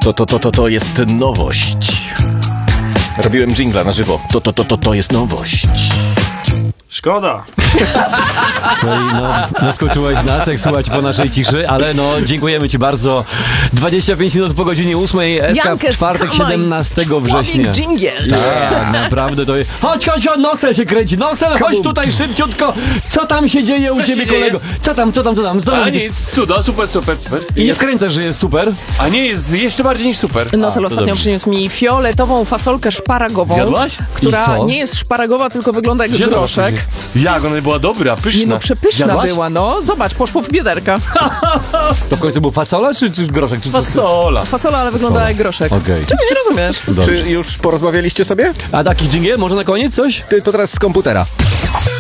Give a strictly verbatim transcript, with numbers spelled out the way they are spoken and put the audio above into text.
To, to, to, to, to jest nowość. Robiłem dżingla na żywo. To, to, to, to, to jest nowość. Szkoda. Słuchaj, no, naskoczyłeś nas, jak słuchać po naszej ciszy, ale no, dziękujemy ci bardzo. dwadzieścia pięć minut po godzinie ósmej, S K w Jankes, czwartek, come on. siedemnastego września. Dżingiel. Tak, naprawdę to jest... Chodź, chodź, chodź, nosem się kręci, nosem, chodź tutaj szybciutko. Co tam się dzieje u Co ciebie, się dzieje? kolego? Co tam, co tam, co tam? Co tam A widzisz? nic, cudo, super, super, super. I nie wkręcasz, że jest super? A nie, jest jeszcze bardziej niż super. Nosel to ostatnio dobrze. przyniósł mi fioletową fasolkę szparagową, Zjadłaś? która I co? nie jest szparagowa, tylko wygląda jak Zjadłaś groszek. Jak ona była dobra, pyszna. Nie no, przepyszna Zjadłaś? była, no. Zobacz, poszło w biederka. To w końcu był fasola, czy, czy groszek? Czy Fasola. Fasola, ale wygląda jak groszek. Okej. Czego nie rozumiesz? Dobrze. Czy już porozmawialiście sobie? A taki dżingiel? Może na koniec coś? Ty, to teraz z komputera.